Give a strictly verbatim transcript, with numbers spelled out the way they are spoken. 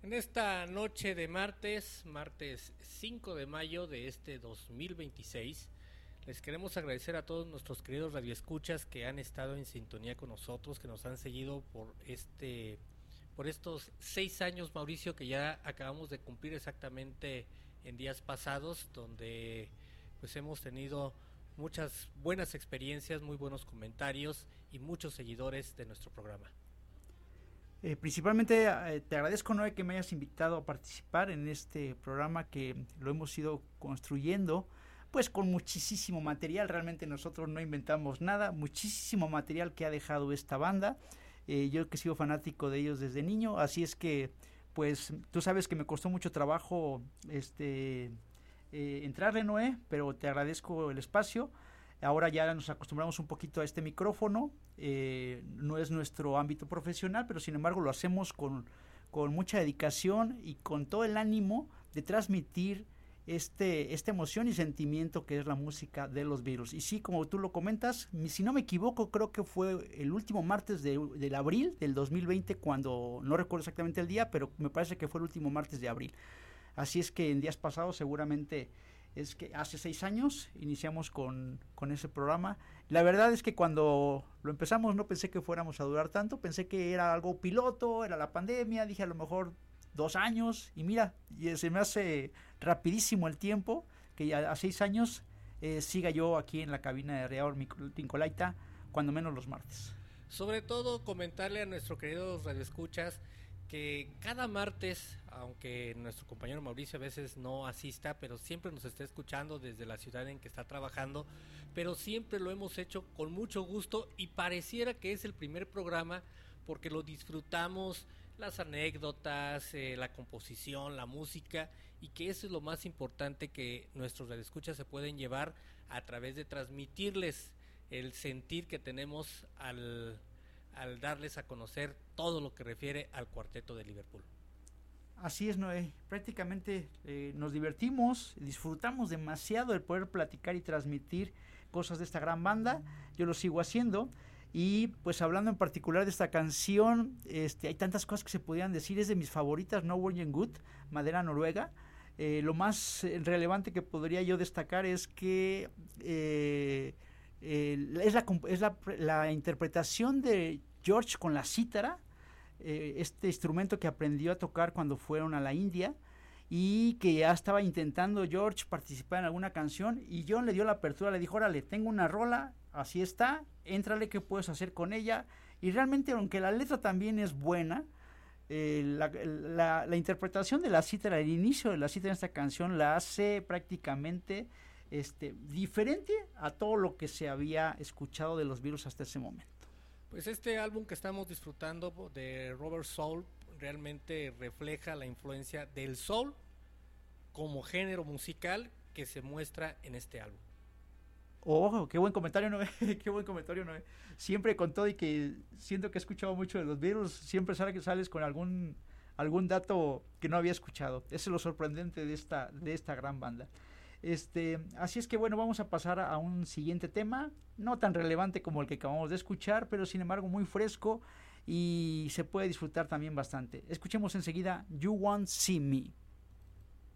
En esta noche de martes, martes cinco de mayo de este dos mil veintiséis, les queremos agradecer a todos nuestros queridos radioescuchas que han estado en sintonía con nosotros, que nos han seguido por este, por estos seis años, Mauricio, que ya acabamos de cumplir exactamente en días pasados, donde pues hemos tenido muchas buenas experiencias, muy buenos comentarios y muchos seguidores de nuestro programa. Eh, principalmente eh, te agradezco, Noé, que me hayas invitado a participar en este programa que lo hemos ido construyendo pues con muchísimo material. Realmente nosotros no inventamos nada, muchísimo material que ha dejado esta banda. Eh, yo que he sido fanático de ellos desde niño, así es que pues tú sabes que me costó mucho trabajo este eh, entrarle, Noé, pero te agradezco el espacio. Ahora ya nos acostumbramos un poquito a este micrófono, eh, no es nuestro ámbito profesional, pero sin embargo lo hacemos con, con mucha dedicación y con todo el ánimo de transmitir este esta emoción y sentimiento que es la música de los Beatles. Y sí, como tú lo comentas, si no me equivoco, creo que fue el último martes de, del abril del dos mil veinte, cuando, no recuerdo exactamente el día, pero me parece que fue el último martes de abril. Así es que en días pasados seguramente... es que hace seis años iniciamos con, con ese programa. La verdad es que cuando lo empezamos no pensé que fuéramos a durar tanto, pensé que era algo piloto, era la pandemia, dije a lo mejor dos años, y mira, y se me hace rapidísimo el tiempo, que ya a seis años eh, siga yo aquí en la cabina de Real Nicolaita, cuando menos los martes. Sobre todo comentarle a nuestros queridos radioescuchas que cada martes, aunque nuestro compañero Mauricio a veces no asista, pero siempre nos está escuchando desde la ciudad en que está trabajando, pero siempre lo hemos hecho con mucho gusto y pareciera que es el primer programa porque lo disfrutamos, las anécdotas, eh, la composición, la música, y que eso es lo más importante que nuestros radioescuchas se pueden llevar a través de transmitirles el sentir que tenemos al... al darles a conocer todo lo que refiere al Cuarteto de Liverpool. Así es, Noé, prácticamente eh, nos divertimos, disfrutamos demasiado el poder platicar y transmitir cosas de esta gran banda. Yo lo sigo haciendo, y pues hablando en particular de esta canción, este, hay tantas cosas que se podían decir. Es de mis favoritas, Norwegian Wood, madera noruega. Eh, lo más relevante que podría yo destacar es que eh, Eh, es, la, es la, la interpretación de George con la cítara, eh, este instrumento que aprendió a tocar cuando fueron a la India, y que ya estaba intentando George participar en alguna canción, y John le dio la apertura, le dijo: órale, tengo una rola, así está, éntrale, ¿qué puedes hacer con ella? Y realmente, aunque la letra también es buena, eh, la, la, la interpretación de la cítara, el inicio de la cítara en esta canción la hace prácticamente Este, diferente a todo lo que se había escuchado de los Beatles hasta ese momento. Pues este álbum que estamos disfrutando de Rubber Soul realmente refleja la influencia del soul como género musical que se muestra en este álbum. Oh, qué buen comentario, Noé, qué buen comentario, Noé. Siempre con todo y que siento que he escuchado mucho de los Beatles, siempre sale que sales con algún algún dato que no había escuchado. Eso es lo sorprendente de esta de esta gran banda. Este, así es que bueno, vamos a pasar a un siguiente tema, no tan relevante como el que acabamos de escuchar, pero sin embargo muy fresco y se puede disfrutar también bastante. Escuchemos enseguida You Won't See Me.